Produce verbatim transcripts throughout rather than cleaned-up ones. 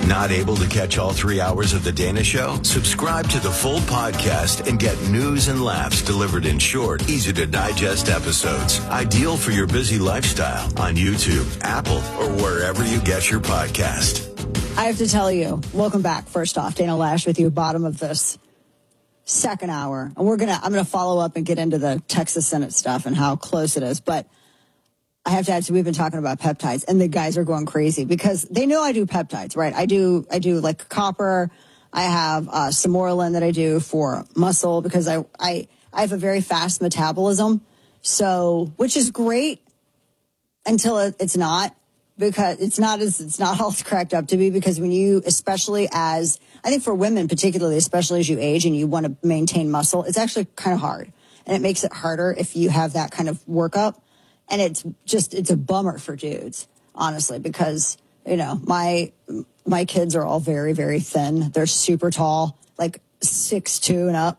Not able to catch all three hours of The Dana Show? Subscribe to the full podcast and get news and laughs delivered in short, easy to digest episodes. Ideal for your busy lifestyle on YouTube, Apple, or wherever you get your podcast. I have to tell you, welcome back. First off, Dana Loesch with you, bottom of this second hour. And we're going to, I'm going to follow up and get into the Texas Senate stuff and how close it is. But I have to add, so we've been talking about peptides, and the guys are going crazy because they know I do peptides, right? I do, I do like copper. I have uh, Samoralin that I do for muscle because I, I, I have a very fast metabolism. So, which is great until it, it's not, because it's not as, it's not all it's cracked up to be, because when you, especially as, I think for women particularly, especially as you age and you want to maintain muscle, it's actually kind of hard. And it makes it harder if you have that kind of workup. And it's just, it's a bummer for dudes, honestly, because, you know, my, my kids are all very, very thin. They're super tall, like six two and up,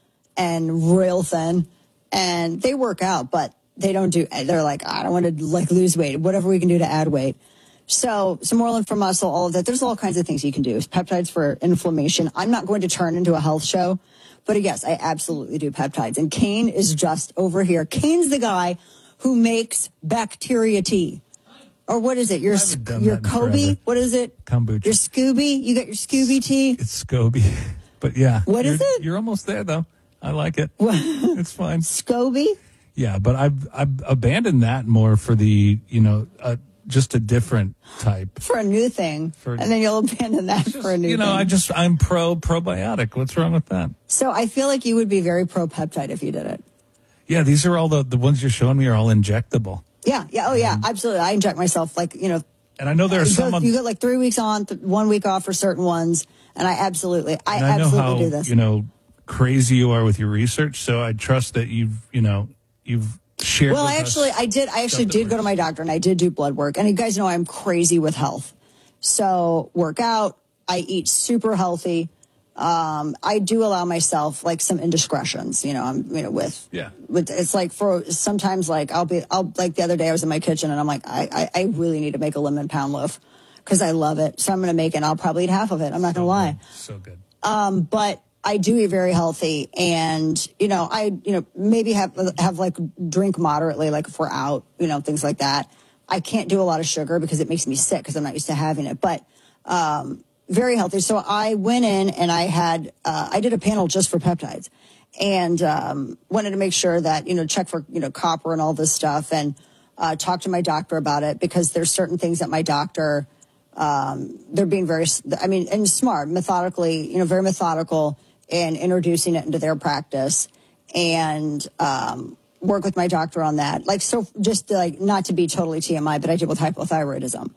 and real thin. And they work out, but they don't do, they're like, I don't want to like lose weight, whatever we can do to add weight. So Samoralin for muscle, all of that. There's all kinds of things you can do. Peptides for inflammation. I'm not going to turn into a health show, but yes, I absolutely do peptides. And Kane is just over here. Kane's the guy who makes bacteria tea. Or what is it? Your your Kobe? What is it? Kombucha. Your Scooby? You got your Scooby tea? It's Scooby. But yeah. What is it? You're almost there, though. I like it. It's fine. Scoby? Yeah, but I've, I've abandoned that more for the, you know, uh, just a different type. For a new thing. For, and then you'll abandon that just, for a new thing. You know, thing. I just, I'm pro probiotic. What's wrong with that? So I feel like you would be very pro peptide if you did it. Yeah, these are all the, the ones you're showing me are all injectable. Yeah, yeah, oh yeah, um, absolutely. I inject myself like, you know. And I know there are you some. Go, on, you get like three weeks on, th- one week off for certain ones. And I absolutely, I, I absolutely know how, do this. You know, crazy you are with your research. So I trust that you've, you know, you've shared Well, with I actually, I did, I actually did go to my doctor and I did do blood work. And you guys know I'm crazy with health. So work out, I eat super healthy. Um, I do allow myself like some indiscretions, you know, I'm, you know, with, yeah, with, it's like for sometimes like I'll be, I'll like the other day I was in my kitchen and I'm like, I, I, I really need to make a lemon pound loaf because I love it. So I'm going to make it and I'll probably eat half of it. I'm not so going to lie. So good. Um, but I do eat very healthy and, you know, I, you know, maybe have, have like drink moderately, like if we're out, you know, things like that. I can't do a lot of sugar because it makes me sick because I'm not used to having it, but, um, very healthy. So I went in and I had, uh, I did a panel just for peptides and, um, wanted to make sure that, you know, check for, you know, copper and all this stuff and, uh, talk to my doctor about it because there's certain things that my doctor, um, they're being very, I mean, and smart, methodically, you know, very methodical in introducing it into their practice and, um, work with my doctor on that. Like, so just like, not to be totally T M I, but I deal with hypothyroidism.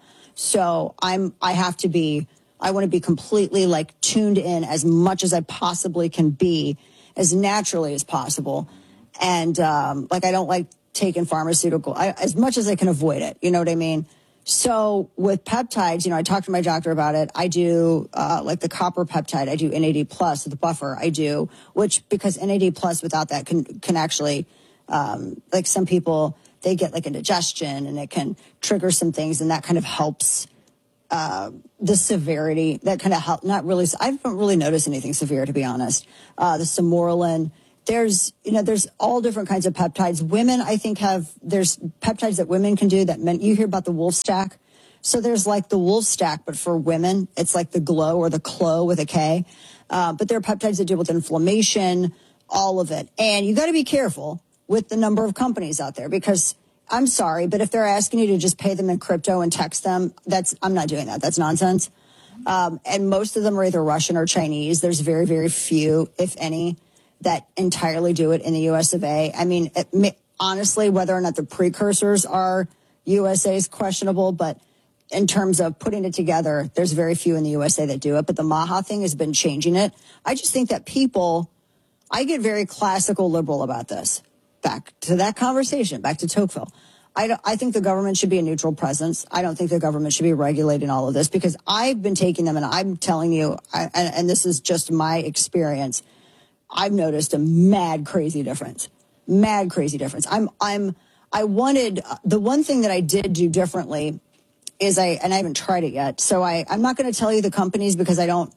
So I'm, I have to be, I want to be completely like tuned in as much as I possibly can be, as naturally as possible. And um, like I don't like taking pharmaceutical I, as much as I can avoid it. You know what I mean? So with peptides, you know, I talked to my doctor about it. I do uh, like the copper peptide. I do N A D plus, the buffer. I do, which because N A D plus without that can can actually um, like some people they get like indigestion and it can trigger some things and that kind of helps. Uh, the severity that kind of help, not really, I haven't really noticed anything severe, to be honest. Uh, the Samoralin, there's, you know, there's all different kinds of peptides. Women, I think have, there's peptides that women can do that men, you hear about the wolf stack. So there's like the wolf stack, but for women, it's like the glow or the clo with a K. Uh, but there are peptides that deal with inflammation, all of it. And you got to be careful with the number of companies out there because I'm sorry, but if they're asking you to just pay them in crypto and text them, that's, I'm not doing that. That's nonsense. Um, and most of them are either Russian or Chinese. There's very, very few, if any, that entirely do it in the U S of A. I mean, it may, honestly, whether or not the precursors are U S A is questionable, but in terms of putting it together, there's very few in the U S A that do it. But the Maha thing has been changing it. I just think that people, I get very classical liberal about this. Back to that conversation, back to Tocqueville. I, don't, I think the government should be a neutral presence. I don't think the government should be regulating all of this because I've been taking them and I'm telling you, I, and, and this is just my experience, I've noticed a mad crazy difference. Mad crazy difference. I'm, I'm, I wanted, the one thing that I did do differently is I, and I haven't tried it yet. So I, I'm not going to tell you the companies because I don't,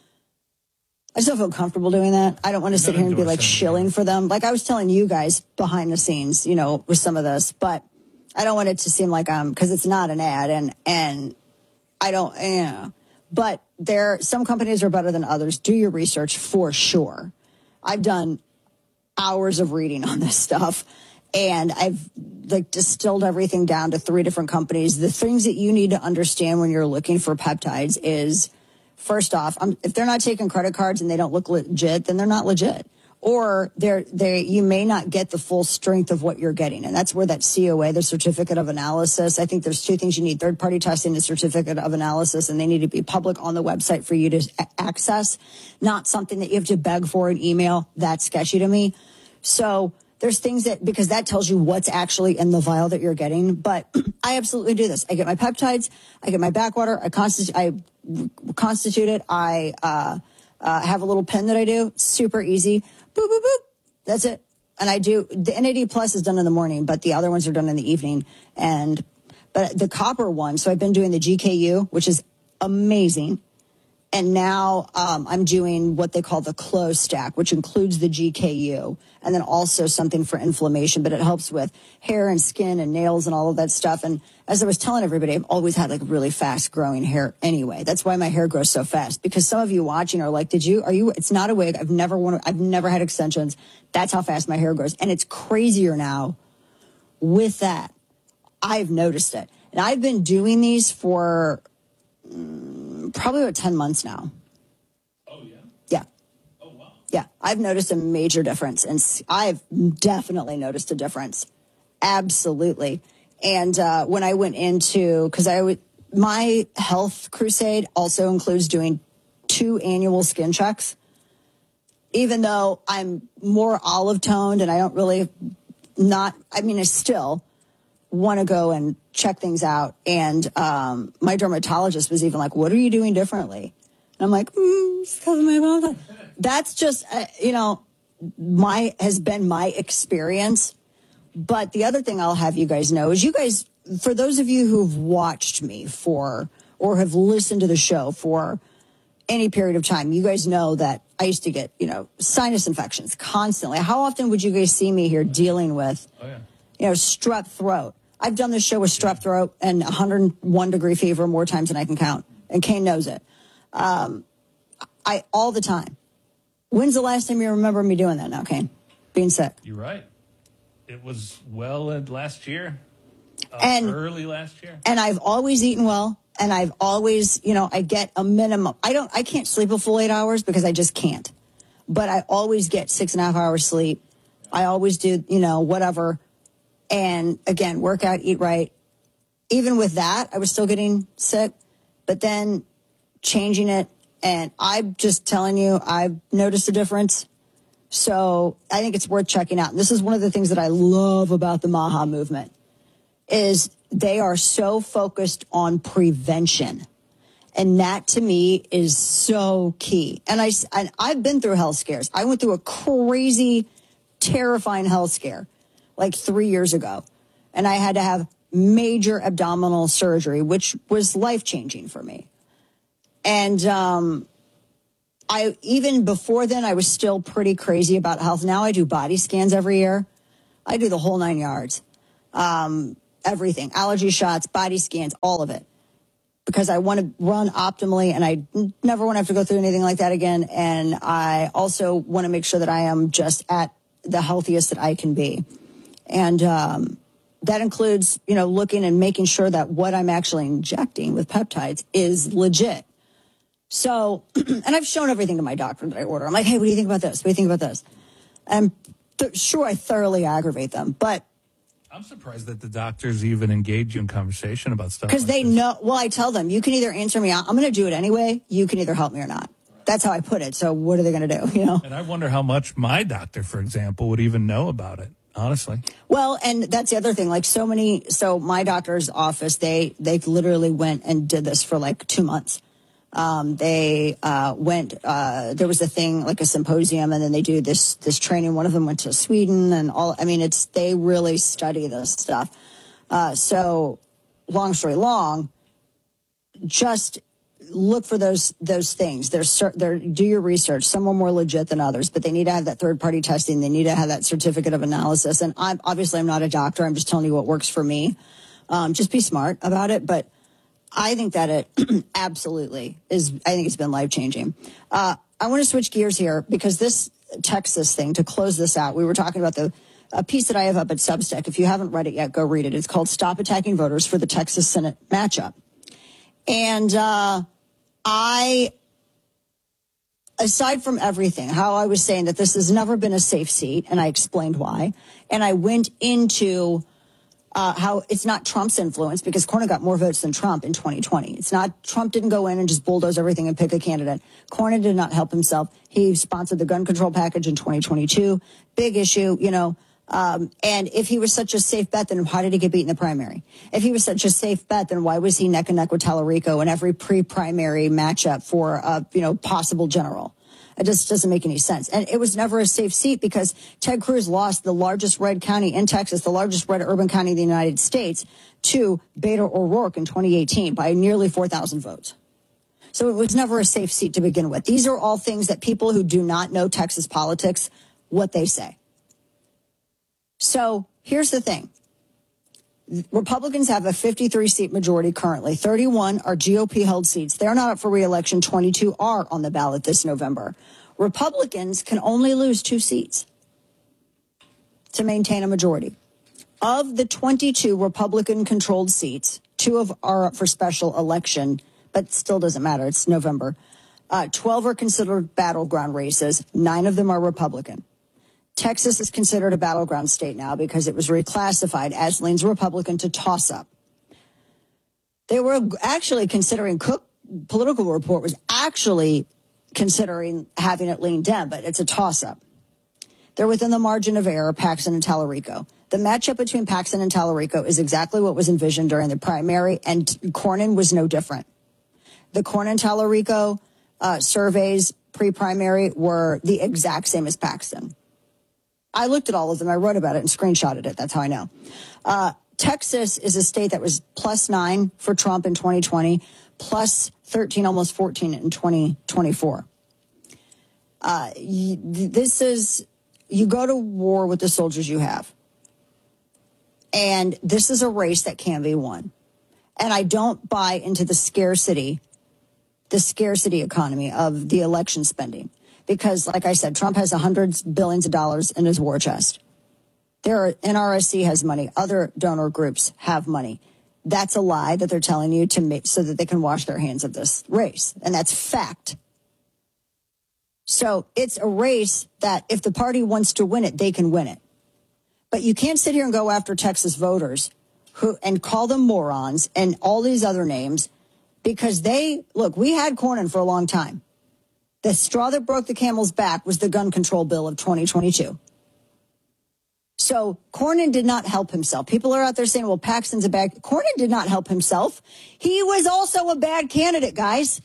I just don't feel comfortable doing that. I don't want to sit here and be like shilling for them. Like I was telling you guys behind the scenes, you know, with some of this, but I don't want it to seem like I'm, because it's not an ad, and, and I don't, you know, but there, some companies are better than others. Do your research for sure. I've done hours of reading on this stuff, and I've like distilled everything down to three different companies. The things that you need to understand when you're looking for peptides is, first off, um, if they're not taking credit cards and they don't look legit, then they're not legit. Or they're, they you may not get the full strength of what you're getting. And that's where that C O A, the certificate of analysis, I think there's two things you need: third-party testing and certificate of analysis, and they need to be public on the website for you to a- access, not something that you have to beg for an email. That's sketchy to me. So there's things that, because that tells you what's actually in the vial that you're getting. But I absolutely do this. I get my peptides, I get my backwater, I constitute, I constitute it, I uh, uh, have a little pen that I do, super easy. Boop, boop, boop. That's it. And I do, the N A D plus is done in the morning, but the other ones are done in the evening. And, but the copper one, so I've been doing the G K U, which is amazing. And now um, I'm doing what they call the close stack, which includes the G K U, and then also something for inflammation, but it helps with hair and skin and nails and all of that stuff. And as I was telling everybody, I've always had like really fast growing hair anyway. That's why my hair grows so fast, because some of you watching are like, did you, are you, it's not a wig. I've never worn, I've never had extensions. That's how fast my hair grows. And it's crazier now with that. I've noticed it. And I've been doing these for um, probably about ten months now. Oh, yeah? Yeah. Oh, wow. Yeah. I've noticed a major difference. And I've definitely noticed a difference. Absolutely. And uh, when I went into, because I would, my health crusade also includes doing two annual skin checks. Even though I'm more olive toned and I don't really not, I mean, I still want to go and check things out. And um, my dermatologist was even like, what are you doing differently? And I'm like, mm, it's because of my mom. That's just, uh, you know, my, has been my experience. But the other thing I'll have you guys know is you guys, for those of you who've watched me for, or have listened to the show for any period of time, you guys know that I used to get, you know, sinus infections constantly. How often would you guys see me here dealing with, Oh, yeah. you know, strep throat? I've done this show with strep throat and one hundred one degree fever more times than I can count. And Kane knows it. Um, I, all the time. When's the last time you remember me doing that now, Kane? Being sick. You're right. It was well uh, last year, uh, And- early last year. And I've always eaten well. And I've always, you know, I get a minimum. I don't, I can't sleep a full eight hours because I just can't. But I always get six and a half hours sleep. I always do, you know, whatever. And again, work out, eat right. Even with that, I was still getting sick. But then changing it. And I'm just telling you, I've noticed a difference. So I think it's worth checking out. And this is one of the things that I love about the Maha movement is they are so focused on prevention. And that to me is so key. And, I, and I've been through health scares. I went through a crazy, terrifying health scare like three years ago. And I had to have major abdominal surgery, which was life-changing for me. And um, I even before then, I was still pretty crazy about health. Now I do body scans every year. I do the whole nine yards. Um, everything, allergy shots, body scans, all of it. Because I want to run optimally and I never want to have to go through anything like that again. And I also want to make sure that I am just at the healthiest that I can be. And um, that includes, you know, looking and making sure that what I'm actually injecting with peptides is legit. So, and I've shown everything to my doctor that I order. I'm like, hey, what do you think about this? What do you think about this? I'm th- sure I thoroughly aggravate them, but I'm surprised that the doctors even engage you in conversation about stuff. because like they this. know, well, I tell them, you can either answer me, I'm going to do it anyway. You can either help me or not. That's how I put it. So what are they going to do? You know? And I wonder how much my doctor, for example, would even know about it, honestly. Well, and that's the other thing. Like so many, so my doctor's office, they, they literally went and did this for like two months. Um, they, uh, went, uh, there was a thing like a symposium and then they do this, this training. One of them went to Sweden and all, I mean, it's, they really study this stuff. Uh, so long story long, just look for those those things. They're, they're, do your research. Some are more legit than others, but they need to have that third-party testing. They need to have that certificate of analysis. And I'm, obviously, I'm not a doctor. I'm just telling you what works for me. Um, just be smart about it. But I think that it absolutely is, I think it's been life-changing. Uh, I want to switch gears here because this Texas thing, to close this out, we were talking about the a piece that I have up at Substack. If you haven't read it yet, go read it. It's called Stop Attacking Voters for the Texas Senate Matchup. And uh, I, aside from everything, how I was saying that this has never been a safe seat, and I explained why, and I went into uh, how it's not Trump's influence, because Cornyn got more votes than Trump in twenty twenty. It's not, Trump didn't go in and just bulldoze everything and pick a candidate. Cornyn did not help himself. He sponsored the gun control package in twenty twenty-two. Big issue, you know. Um, and if he was such a safe bet, then why did he get beat in the primary? If he was such a safe bet, then why was he neck and neck with Tallarico in every pre-primary matchup for a, you know, possible general? It just doesn't make any sense. And it was never a safe seat because Ted Cruz lost the largest red county in Texas, the largest red urban county in the United States, to Beto O'Rourke in twenty eighteen by nearly four thousand votes. So it was never a safe seat to begin with. These are all things that people who do not know Texas politics, what they say. So here's the thing. Republicans have a fifty-three seat majority currently. thirty-one are G O P held seats. They're not up for re-election. twenty-two are on the ballot this November. Republicans can only lose two seats to maintain a majority. Of the twenty-two Republican controlled seats, two of are up for special election, but still doesn't matter. It's November. Uh, twelve are considered battleground races. Nine of them are Republican. Texas is considered a battleground state now because it was reclassified as leans Republican to toss-up. They were actually considering, Cook Political Report was actually considering having it lean Dem, but it's a toss-up. They're within the margin of error, Paxton and Tallarico. The matchup between Paxton and Tallarico is exactly what was envisioned during the primary, and Cornyn was no different. The Cornyn-Tallarico uh, surveys pre-primary were the exact same as Paxton. I looked at all of them. I wrote about it and screenshotted it. That's how I know. Uh, Texas is a state that was plus nine for Trump in twenty twenty, plus thirteen, almost fourteen in twenty twenty-four. Uh, this is, you go to war with the soldiers you have. And this is a race that can be won. And I don't buy into the scarcity, the scarcity economy of the election spending. Because, like I said, Trump has hundreds of billions of dollars in his war chest. There are, N R S C has money. Other donor groups have money. That's a lie that they're telling you to make so that they can wash their hands of this race. And that's fact. So it's a race that if the party wants to win it, they can win it. But you can't sit here and go after Texas voters who and call them morons and all these other names because they, look, we had Cornyn for a long time. The straw that broke the camel's back was the gun control bill of twenty twenty-two. So Cornyn did not help himself. People are out there saying, well, Paxton's a bad... Cornyn did not help himself. He was also a bad candidate, guys.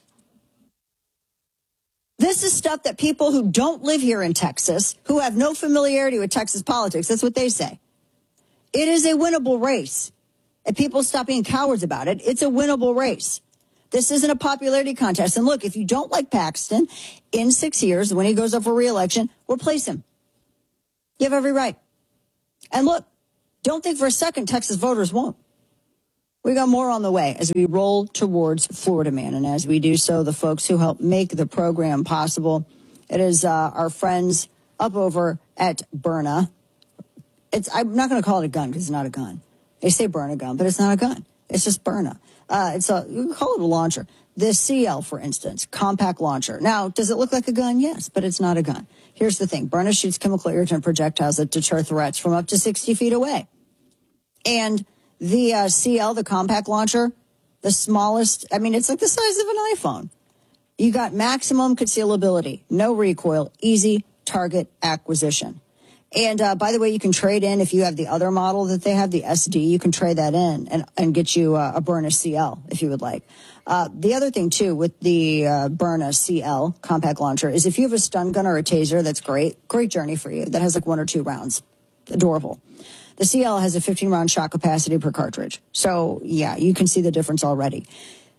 This is stuff that people who don't live here in Texas, who have no familiarity with Texas politics, that's what they say. It is a winnable race. And people stop being cowards about it. It's a winnable race. This isn't a popularity contest. And look, if you don't like Paxton, in six years, when he goes up for re-election, replace him. You have every right. And look, don't think for a second Texas voters won't. We got more on the way as we roll towards Florida Man. And as we do so, the folks who help make the program possible, it is uh, our friends up over at Byrna. It's, I'm not going to call it a gun because it's not a gun. They say Byrna gun, but it's not a gun. It's just Byrna. Uh, it's a, you can call it a launcher. The C L, for instance, compact launcher. Now, does it look like a gun? Yes, but it's not a gun. Here's the thing. Byrna shoots chemical irritant projectiles that deter threats from up to sixty feet away. And the uh, C L, the compact launcher, the smallest, I mean, it's like the size of an iPhone. You got maximum concealability, no recoil, easy target acquisition. And uh, by the way, you can trade in if you have the other model that they have, the S D. You can trade that in and, and get you uh, a Byrna C L if you would like. Uh, the other thing, too, with the uh, Byrna C L compact launcher is if you have a stun gun or a taser, that's great. Great journey for you. That has like one or two rounds. Adorable. The C L has a fifteen round shot capacity per cartridge. So, yeah, you can see the difference already.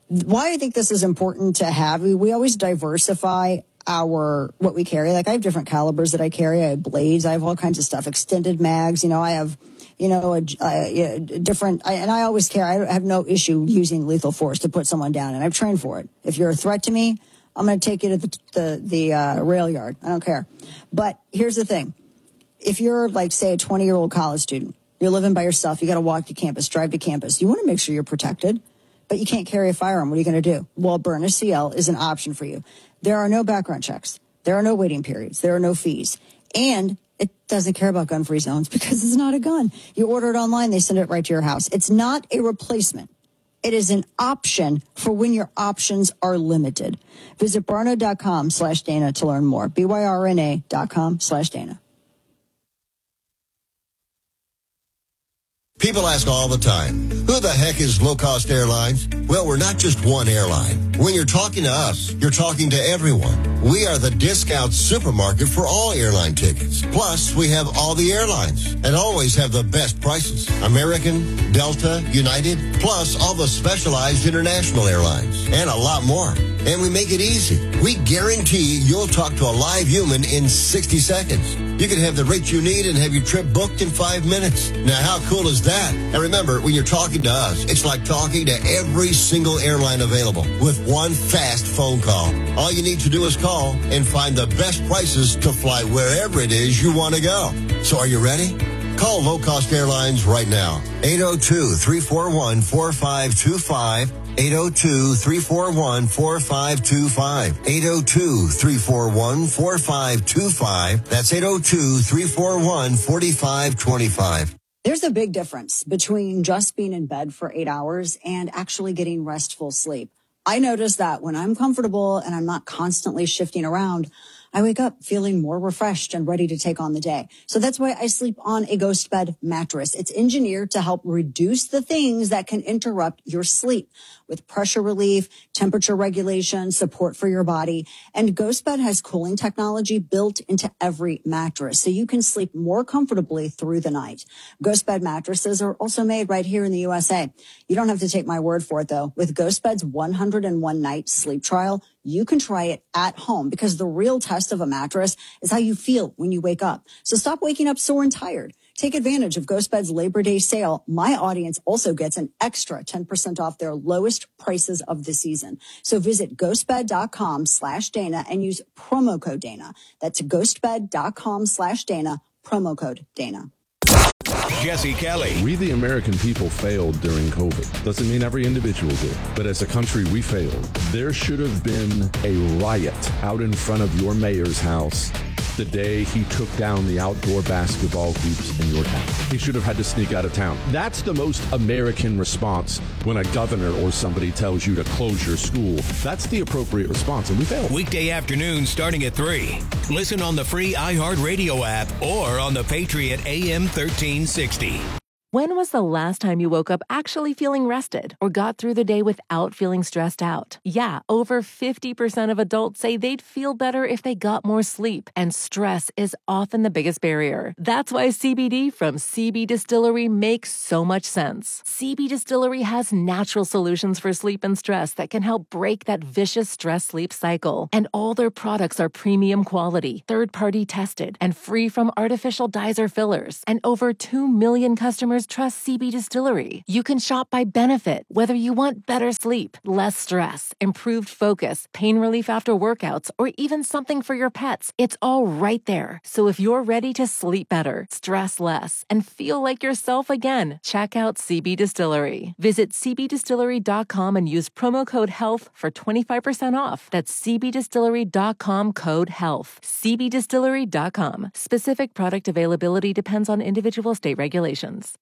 why I think this is important to have, we, we always diversify our, what we carry. Like I have different calibers that I carry. I have blades. I have all kinds of stuff, extended mags. You know, I have, you know, a, a, a different, I, and I always carry, I have no issue using lethal force to put someone down, and I've trained for it. If you're a threat to me, I'm going to take you to the, the, the uh, rail yard. I don't care. But here's the thing. If you're like, say, a twenty year old college student, you're living by yourself, you got to walk to campus, drive to campus. You want to make sure you're protected, but you can't carry a firearm. What are you going to do? Well, Byrna C L is an option for you. There are no background checks. There are no waiting periods. There are no fees. And it doesn't care about gun-free zones because it's not a gun. You order it online, they send it right to your house. It's not a replacement. It is an option for when your options are limited. Visit Byrna.com slash Dana to learn more. B Y R N A dot com slash Dana. People ask all the time, who the heck is Low Cost Airlines? Well, we're not just one airline. When you're talking to us, you're talking to everyone. We are the discount supermarket for all airline tickets. Plus, we have all the airlines and always have the best prices. American, Delta, United, plus all the specialized international airlines and a lot more. And we make it easy. We guarantee you'll talk to a live human in sixty seconds. You can have the rate you need and have your trip booked in five minutes. Now, how cool is that? And remember, when you're talking to us, it's like talking to every single airline available with one fast phone call. All you need to do is call and find the best prices to fly wherever it is you want to go. So are you ready? Call Low Cost Airlines right now. eight oh two, three four one, four five two five. eight oh two, three four one, four five two five. eight oh two, three four one, four five two five. That's eight oh two, three four one, four five two five. There's a big difference between just being in bed for eight hours and actually getting restful sleep. I notice that when I'm comfortable and I'm not constantly shifting around, I wake up feeling more refreshed and ready to take on the day. So that's why I sleep on a Ghost Bed mattress. It's engineered to help reduce the things that can interrupt your sleep with pressure relief, temperature regulation, support for your body. And Ghost Bed has cooling technology built into every mattress, so you can sleep more comfortably through the night. Ghost Bed mattresses are also made right here in the U S A. You don't have to take my word for it, though. With Ghost Bed's one hundred one night sleep trial, you can try it at home because the real test of a mattress is how you feel when you wake up. So stop waking up sore and tired. Take advantage of Ghost Bed's Labor Day sale. My audience also gets an extra ten percent off their lowest prices of the season. So visit ghostbed.com slash Dana and use promo code Dana. That's ghostbed.com slash Dana, promo code Dana. Jesse Kelly. We, the American people, failed during COVID. Doesn't mean every individual did, but as a country, we failed. There should have been a riot out in front of your mayor's house the day he took down the outdoor basketball hoops in your town. He should have had to sneak out of town. That's the most American response when a governor or somebody tells you to close your school. That's the appropriate response, and we failed. Weekday afternoons starting at three. Listen on the free iHeartRadio app or on the Patriot A M thirteen sixty. When was the last time you woke up actually feeling rested or got through the day without feeling stressed out? Yeah, over fifty percent of adults say they'd feel better if they got more sleep, and stress is often the biggest barrier. That's why C B D from C B Distillery makes so much sense. C B Distillery has natural solutions for sleep and stress that can help break that vicious stress-sleep cycle. And all their products are premium quality, third-party tested, and free from artificial dyes or fillers. And over two million customers trust C B Distillery. You can shop by benefit, whether you want better sleep, less stress, improved focus, pain relief after workouts, or even something for your pets. It's all right there. So if you're ready to sleep better, stress less, and feel like yourself again, check out C B Distillery. Visit c b distillery dot com and use promo code HEALTH for twenty-five percent off. That's c b distillery dot com code HEALTH. c b distillery dot com. Specific product availability depends on individual state regulations.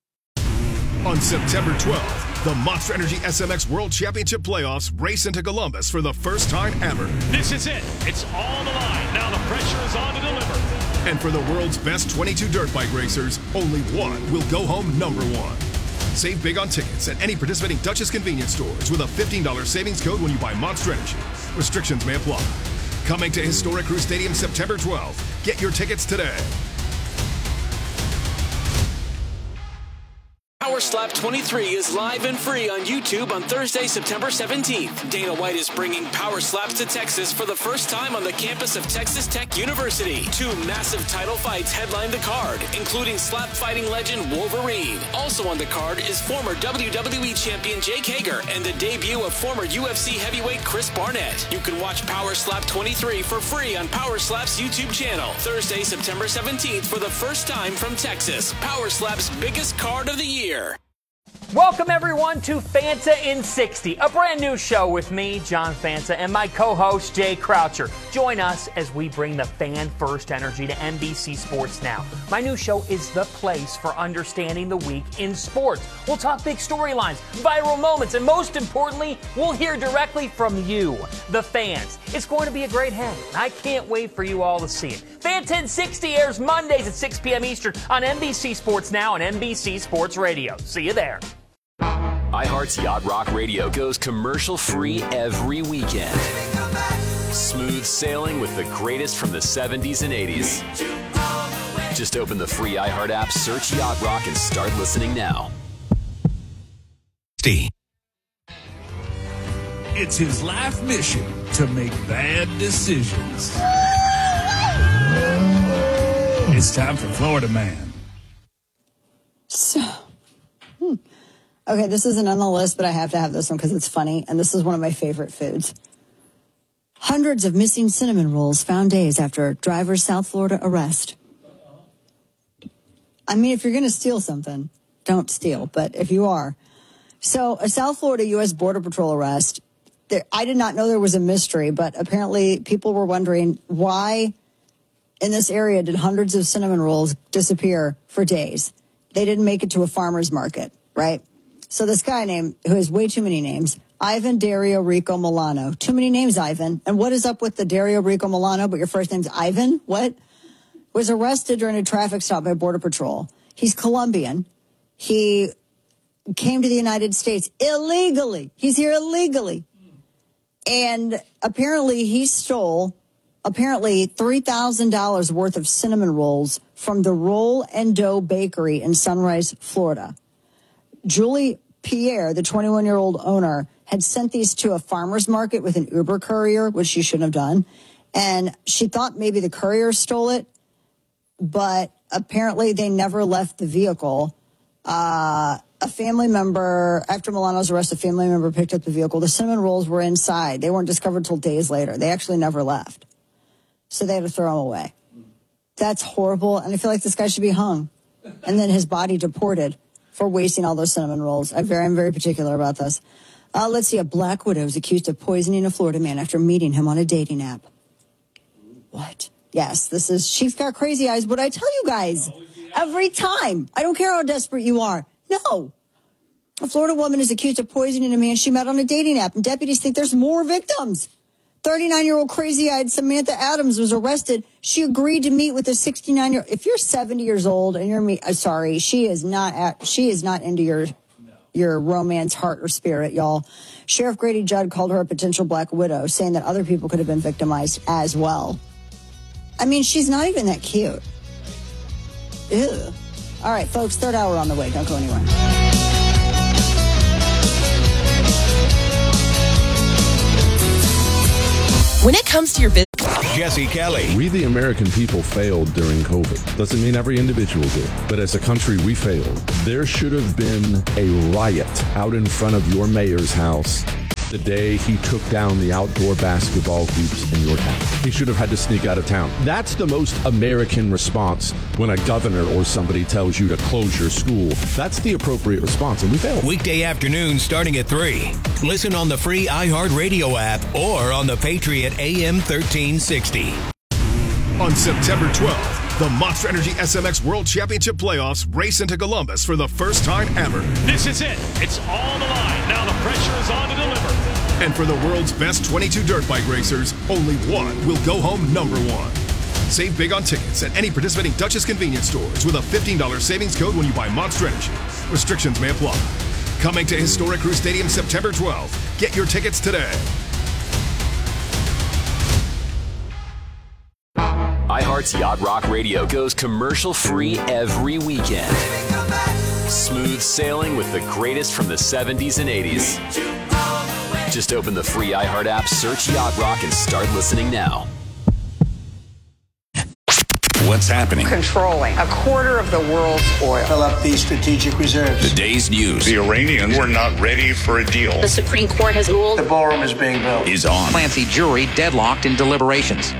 On September twelfth, the Monster Energy S M X World Championship Playoffs race into Columbus for the first time ever. This is it. It's all the line. Now the pressure is on to deliver. And for the world's best twenty-two dirt bike racers, only one will go home number one. Save big on tickets at any participating Duchess convenience stores with a fifteen dollars savings code when you buy Monster Energy. Restrictions may apply. Coming to historic Crew Stadium September twelfth. Get your tickets today. Power Slap twenty-three is live and free on YouTube on Thursday, September seventeenth. Dana White is bringing Power Slaps to Texas for the first time on the campus of Texas Tech University. Two massive title fights headline the card, including slap fighting legend Wolverine. Also on the card is former W W E champion Jake Hager and the debut of former U F C heavyweight Chris Barnett. You can watch Power Slap twenty-three for free on Power Slap's YouTube channel Thursday, September seventeenth for the first time from Texas. Power Slap's biggest card of the year. Welcome, everyone, to Fanta in sixty, a brand new show with me, John Fanta, and my co-host, Jay Croucher. Join us as we bring the fan-first energy to N B C Sports Now. My new show is the place for understanding the week in sports. We'll talk big storylines, viral moments, and most importantly, we'll hear directly from you, the fans. It's going to be a great hang. I can't wait for you all to see it. Fanta in sixty airs Mondays at six p.m. Eastern on N B C Sports Now and N B C Sports Radio. See you there. iHeart's Yacht Rock Radio goes commercial-free every weekend. Smooth sailing with the greatest from the seventies and eighties. Just open the free iHeart app, search Yacht Rock, and start listening now. It's his life mission to make bad decisions. It's time for Florida Man. So, hmm. Okay, this isn't on the list, but I have to have this one because it's funny, and this is one of my favorite foods. Hundreds of missing cinnamon rolls found days after driver's South Florida arrest. I mean, if you're going to steal something, don't steal, but if you are. So, a South Florida U S Border Patrol arrest. There, I did not know there was a mystery, but apparently people were wondering why in this area did hundreds of cinnamon rolls disappear for days. They didn't make it to a farmer's market, right? So this guy named, who has way too many names, Ivan Dario Rico Milano. Too many names, Ivan. And what is up with the Dario Rico Milano, but your first name's Ivan? What? Was arrested during a traffic stop by Border Patrol. He's Colombian. He came to the United States illegally. He's here illegally. And apparently he stole, apparently three thousand dollars worth of cinnamon rolls from the Roll and Dough Bakery in Sunrise, Florida. Julie Pierre, the twenty-one-year-old owner, had sent these to a farmer's market with an Uber courier, which she shouldn't have done. And she thought maybe the courier stole it, but apparently they never left the vehicle. Uh, a family member, after Milano's arrest, a family member picked up the vehicle. The cinnamon rolls were inside. They weren't discovered till days later. They actually never left. So they had to throw them away. That's horrible. And I feel like this guy should be hung and then his body deported for wasting all those cinnamon rolls. I'm very, I'm very particular about this. Uh, let's see. A black widow is accused of poisoning a Florida man after meeting him on a dating app. What? Yes, this is She's Got Crazy Eyes. What I tell you guys every time. I don't care how desperate you are. No. A Florida woman is accused of poisoning a man she met on a dating app, and deputies think there's more victims. thirty-nine-year-old crazy-eyed Samantha Adams was arrested. She agreed to meet with a sixty-nine-year-old. If you're seventy years old and you're me, uh, sorry, she is not at, she is not into your your romance, heart, or spirit, y'all. Sheriff Grady Judd called her a potential black widow, saying that other people could have been victimized as well. I mean, she's not even that cute. Ew. All right, folks, third hour on the way. Don't go anywhere. When it comes to your business, Jesse Kelly. We, the American people, failed during COVID. Doesn't mean every individual did, but as a country, we failed. There should have been a riot out in front of your mayor's house the day he took down the outdoor basketball hoops in your town. He should have had to sneak out of town. That's the most American response when a governor or somebody tells you to close your school. That's the appropriate response, and we failed. Weekday afternoons starting at three. Listen on the free iHeart Radio app or on the Patriot A M thirteen sixty. On September twelfth, the Monster Energy S M X World Championship Playoffs race into Columbus for the first time ever. This is it. It's all the line. Now the pressure is on to deliver. And for the world's best twenty-two dirt bike racers, only one will go home number one. Save big on tickets at any participating Dutchess convenience stores with a fifteen dollars savings code when you buy Monster Energy. Restrictions may apply. Coming to Historic Crew Stadium September twelfth. Get your tickets today. iHeart's Yacht Rock Radio goes commercial-free every weekend. Smooth sailing with the greatest from the seventies and eighties. Just open the free iHeart app, search Yacht Rock, and start listening now. What's happening? Controlling a quarter of the world's oil. Fill up these strategic reserves. The day's news. The Iranians were not ready for a deal. The Supreme Court has ruled. The ballroom is being built. Is on. Clancy jury deadlocked in deliberations.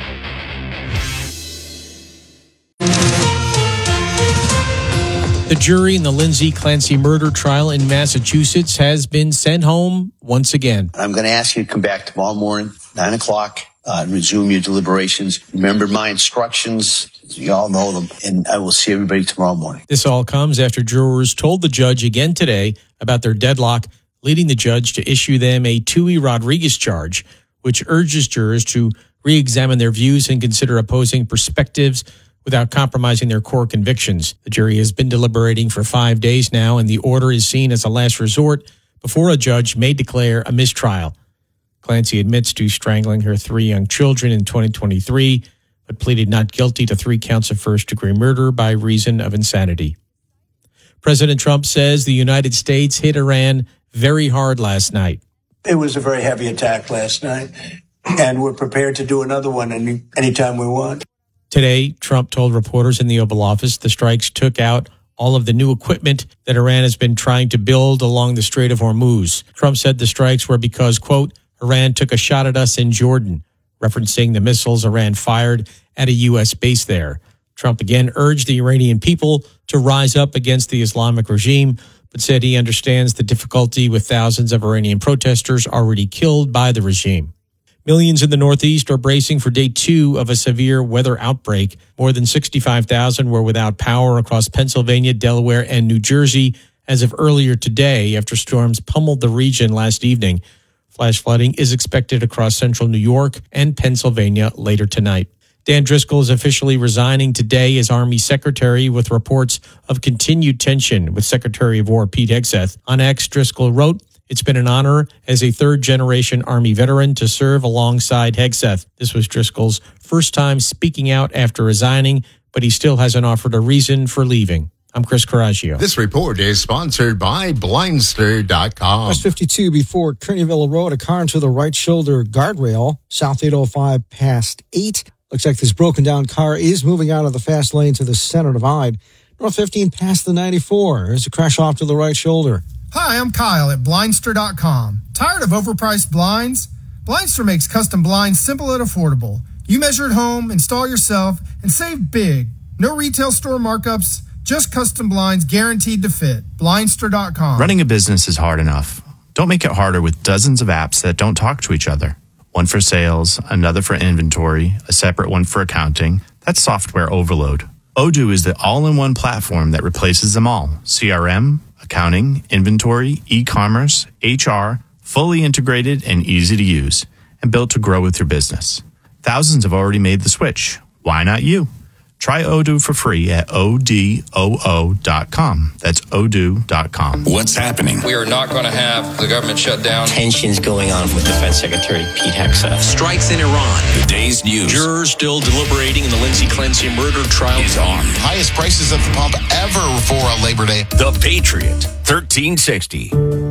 The jury in the Lindsay Clancy murder trial in Massachusetts has been sent home once again. I'm going to ask you to come back tomorrow morning, nine o'clock, uh, and resume your deliberations. Remember my instructions. You all know them, and I will see everybody tomorrow morning. This all comes after jurors told the judge again today about their deadlock, leading the judge to issue them a Tui Rodriguez charge, which urges jurors to re-examine their views and consider opposing perspectives without compromising their core convictions. The jury has been deliberating for five days now, and the order is seen as a last resort before a judge may declare a mistrial. Clancy admits to strangling her three young children in twenty twenty-three, but pleaded not guilty to three counts of first-degree murder by reason of insanity. President Trump says the United States hit Iran very hard last night. It was a very heavy attack last night, and we're prepared to do another one any anytime we want. Today, Trump told reporters in the Oval Office the strikes took out all of the new equipment that Iran has been trying to build along the Strait of Hormuz. Trump said the strikes were because, quote, Iran took a shot at us in Jordan, referencing the missiles Iran fired at a U S base there. Trump again urged the Iranian people to rise up against the Islamic regime, but said he understands the difficulty with thousands of Iranian protesters already killed by the regime. Millions in the Northeast are bracing for day two of a severe weather outbreak. More than sixty-five thousand were without power across Pennsylvania, Delaware, and New Jersey as of earlier today after storms pummeled the region last evening. Flash flooding is expected across central New York and Pennsylvania later tonight. Dan Driscoll is officially resigning today as Army Secretary, with reports of continued tension with Secretary of War Pete Hegseth. On X, Driscoll wrote, "It's been an honor as a third-generation Army veteran to serve alongside Hegseth." This was Driscoll's first time speaking out after resigning, but he still hasn't offered a reason for leaving. I'm Chris Coraggio. This report is sponsored by Blindster dot com. West fifty-two before Kearneyville Road, a car into the right shoulder guardrail. South eight oh five past eight. Looks like this broken down car is moving out of the fast lane to the center divide. North fifteen past the ninety-four. There's a crash off to the right shoulder. Hi, I'm Kyle at Blindster dot com. Tired of overpriced blinds? Blindster makes custom blinds simple and affordable. You measure at home, install yourself, and save big. No retail store markups, just custom blinds guaranteed to fit. Blindster dot com. Running a business is hard enough. Don't make it harder with dozens of apps that don't talk to each other. One for sales, another for inventory, a separate one for accounting. That's software overload. Odoo is the all-in-one platform that replaces them all. C R M, accounting, inventory, e-commerce, H R, fully integrated and easy to use, and built to grow with your business. Thousands have already made the switch. Why not you? Try Odoo for free at O D O O dot com. That's Odoo dot com. What's happening? We are not going to have the government shut down. Tensions going on with Defense Secretary Pete Hegseth. Strikes in Iran. The day's news. Jurors still deliberating in the Lindsay Clancy murder trial. Is on. Highest prices at the pump ever for a Labor Day. The Patriot, thirteen sixty.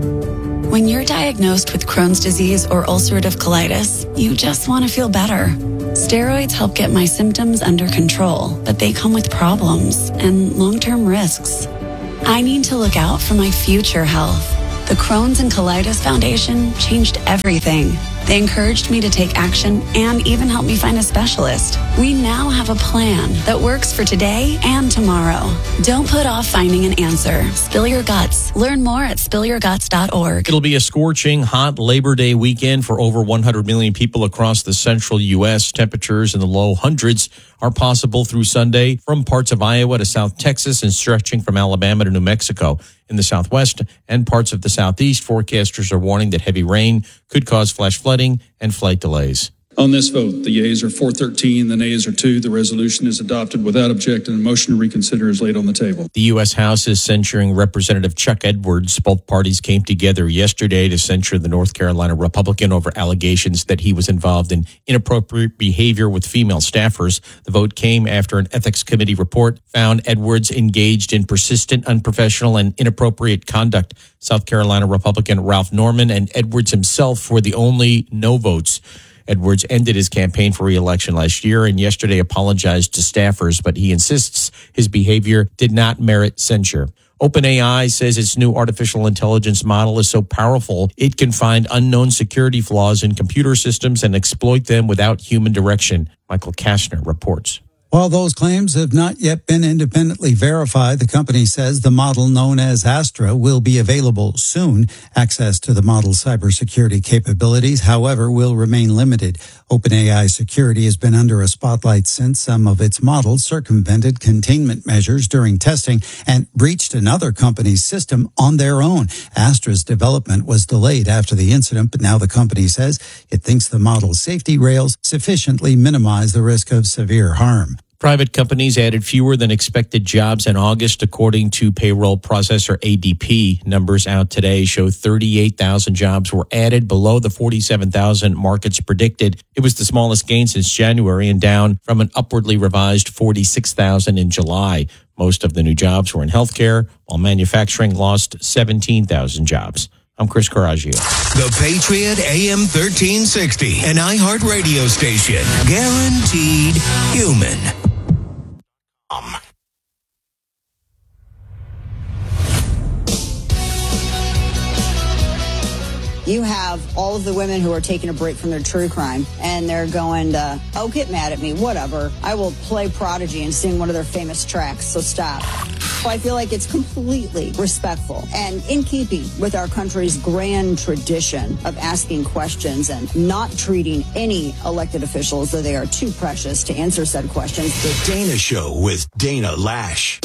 When you're diagnosed with Crohn's disease or ulcerative colitis, you just want to feel better. Steroids help get my symptoms under control, but they come with problems and long-term risks. I need to look out for my future health. The Crohn's and Colitis Foundation changed everything. They encouraged me to take action and even helped me find a specialist. We now have a plan that works for today and tomorrow. Don't put off finding an answer. Spill your guts. Learn more at spill your guts dot org. It'll be a scorching hot Labor Day weekend for over one hundred million people across the central U S. Temperatures in the low hundreds are possible through Sunday from parts of Iowa to South Texas and stretching from Alabama to New Mexico. In the southwest and parts of the southeast, forecasters are warning that heavy rain could cause flash flooding and flight delays. On this vote, the yeas are four thirteen, the nays are two. The resolution is adopted without objection, and a motion to reconsider is laid on the table. The U S. House is censuring Representative Chuck Edwards. Both parties came together yesterday to censure the North Carolina Republican over allegations that he was involved in inappropriate behavior with female staffers. The vote came after an ethics committee report found Edwards engaged in persistent, unprofessional, and inappropriate conduct. South Carolina Republican Ralph Norman and Edwards himself were the only no votes. Edwards ended his campaign for re-election last year and yesterday apologized to staffers, but he insists his behavior did not merit censure. OpenAI says its new artificial intelligence model is so powerful it can find unknown security flaws in computer systems and exploit them without human direction. Michael Kastner reports. While those claims have not yet been independently verified, the company says the model known as Astra will be available soon. Access to the model's cybersecurity capabilities, however, will remain limited. OpenAI security has been under a spotlight since some of its models circumvented containment measures during testing and breached another company's system on their own. Astra's development was delayed after the incident, but now the company says it thinks the model's safety rails sufficiently minimize the risk of severe harm. Private companies added fewer than expected jobs in August, according to payroll processor A D P. Numbers out today show thirty-eight thousand jobs were added, below the forty-seven thousand markets predicted. It was the smallest gain since January and down from an upwardly revised forty-six thousand in July. Most of the new jobs were in healthcare, while manufacturing lost seventeen thousand jobs. I'm Chris Coraggio. The Patriot A M thirteen sixty, an iHeart radio station. Guaranteed human. Um. You have all of the women who are taking a break from their true crime, and they're going to, oh, get mad at me, whatever. I will play Prodigy and sing one of their famous tracks, so stop. So I feel like it's completely respectful and in keeping with our country's grand tradition of asking questions and not treating any elected officials as though they are too precious to answer said questions. The Dana Show with Dana Lash.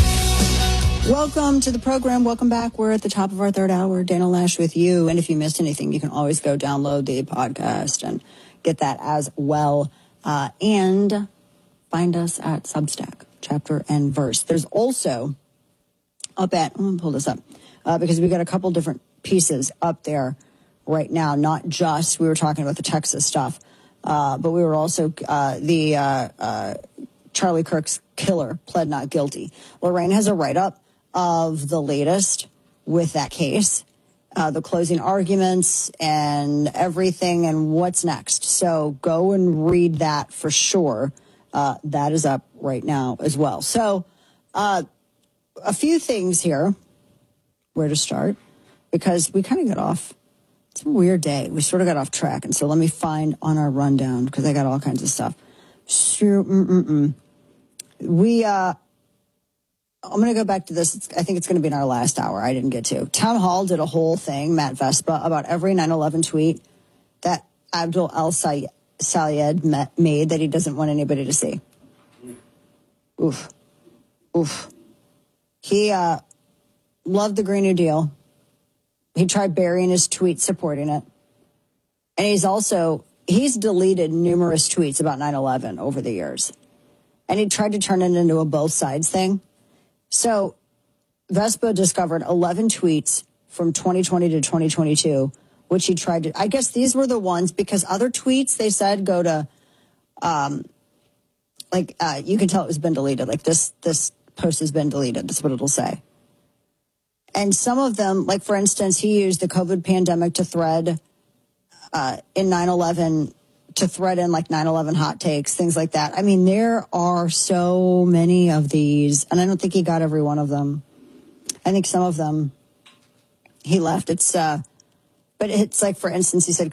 Welcome to the program. Welcome back. We're at the top of our third hour. Dana Lash with you. And if you missed anything, you can always go download the podcast and get that as well. Uh, and find us at Substack, chapter and verse. There's also up at, I'm going to pull this up uh, because we got a couple different pieces up there right now. Not just, we were talking about the Texas stuff, uh, but we were also uh, the uh, uh, Charlie Kirk's killer pled not guilty. Lorraine has a write-up of the latest with that case, uh, the closing arguments and everything and what's next. So go and read that for sure. Uh, that is up right now as well. So uh, a few things here, where to start, because we kind of got off. It's a weird day. We sort of got off track. And so let me find on our rundown, because I got all kinds of stuff. Sure, mm-mm-mm. We, uh, I'm going to go back to this. It's, I think it's going to be in our last hour. I didn't get to. Town Hall did a whole thing, Matt Vespa, about every nine eleven tweet that Abdul El-Sayed made that he doesn't want anybody to see. Oof. Oof. He uh, loved the Green New Deal. He tried burying his tweets supporting it. And he's also, he's deleted numerous tweets about nine eleven over the years. And he tried to turn it into a both sides thing. So Vespa discovered eleven tweets from twenty twenty to twenty twenty-two, which he tried to, I guess these were the ones, because other tweets, they said, go to, um, like, uh, you can tell it was been deleted. Like this, this post has been deleted. That's what it'll say. And some of them, like, for instance, he used the COVID pandemic to thread uh, in nine eleven, to thread in like nine eleven hot takes, things like that. I mean, there are so many of these, and I don't think he got every one of them. I think some of them he left. It's, uh, but it's like, for instance, he said